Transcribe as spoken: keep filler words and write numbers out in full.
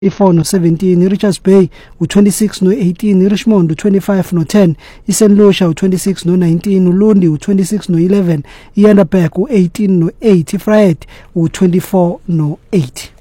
i-four no seventeen, i-Richards Bay u-twenty-six no eighteen, i-Richmond u-twenty-five no ten, i-Saint Lucia u-twenty-six no nineteen, uLundi u-twenty-six no eleven, i-Yanderberg u-eighteen no eight, i-Vryheid u-twenty-four no eight.